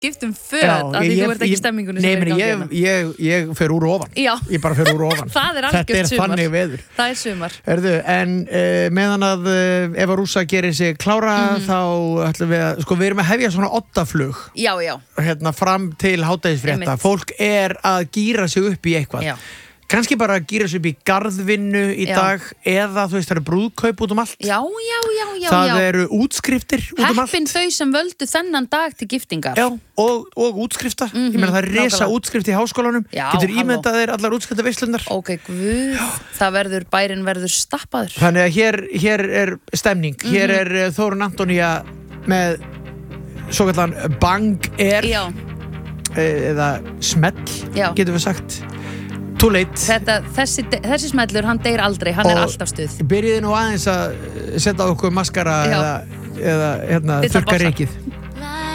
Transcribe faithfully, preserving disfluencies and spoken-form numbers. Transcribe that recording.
skiptum föt að því þú ert ekki stemmingunni sem er í gangi hérna. Nei, ég, ég, ég fer úr ofan. Já. Ég bara fer úr ofan. Það er algjört sumar. Þetta er þannig veður. Það er sumar. Herðu, en uh, meðan að uh, Eva Rússa gerir sig klára mm. þá ætlum við að, sko við erum að hefja svona oddaflug. Já, já. Hérna fram til hádegisfrétta. Fólk er að gíra sig upp í eitthvað. Já. Kannski bara að gíra sig upp í garðvinnu í já. Dag eða þú veist það eru brúðkaup út um allt. Já, já, já, já. Það já. eru útskriftir út um allt. Heppin þau sem völdu þennan dag til giftingar. Já, og, og útskrifta. Mm-hmm. Ég meina það er risa útskrift í háskólanum. Já, getur ímyndað þeir allar útskrifta veislunar. Ok, guð. Já. Það verður, bærin verður stappaður. Þannig að hér, hér er stemning. Mm-hmm. Hér er Þórunn Antonía með svokallan Bang Air. Já. Eða smell, já. Getum við sagt. Too late. Þetta, þessi, þessi smellur, hann deyr aldrei, hann og er alltaf stuð. Byrjiði nú aðeins að setja á okkur maskara já. eða, eða hérna, þurrka rykið.